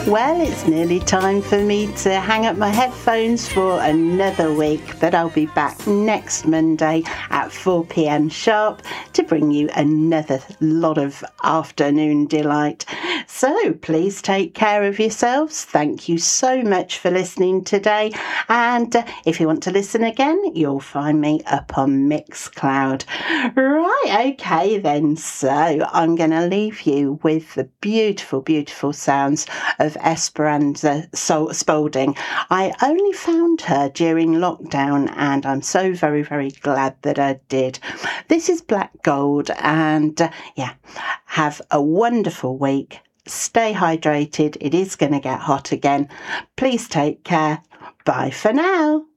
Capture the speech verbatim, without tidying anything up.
Well, it's nearly time for me to hang up my headphones for another week, but I'll be back next Monday at four p.m. sharp to bring you another lot of afternoon delight. So please take care of yourselves. Thank you so much for listening today. And uh, if you want to listen again, you'll find me up on Mixcloud. Right, okay then. So I'm going to leave you with the beautiful, beautiful sounds of Esperanza Spalding. I only found her during lockdown and I'm so very, very glad that I did. This is Black Gold and uh, yeah, have a wonderful week. Stay hydrated. It is going to get hot again. Please take care. Bye for now.